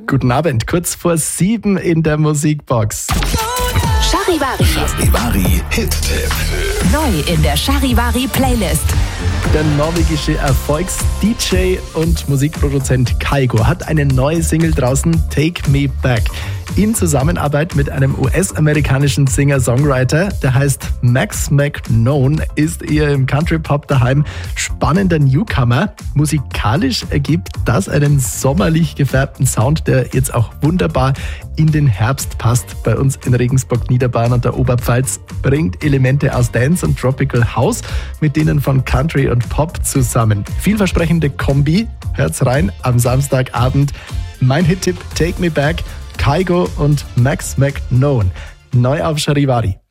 Guten Abend, kurz vor 7 in der Musikbox. Charivari Hit-Tipp. Neu in der Charivari-Playlist. Der norwegische Erfolgs-DJ und Musikproduzent Kygo hat eine neue Single draußen, Take Me Back. In Zusammenarbeit mit einem US-amerikanischen Singer-Songwriter, der heißt Max McKnown, ist er im Country-Pop daheim spannender Newcomer. Musikalisch ergibt das einen sommerlich gefärbten Sound, der jetzt auch wunderbar in den Herbst passt. Bei uns in Regensburg, Niederbayern und der Oberpfalz bringt Elemente aus Dance und Tropical House mit denen von Country und Pop zusammen. Vielversprechende Kombi, hört's rein am Samstagabend. Mein Hit-Tipp Take Me Back, Kygo und Max McKnown. Neu auf Charivari.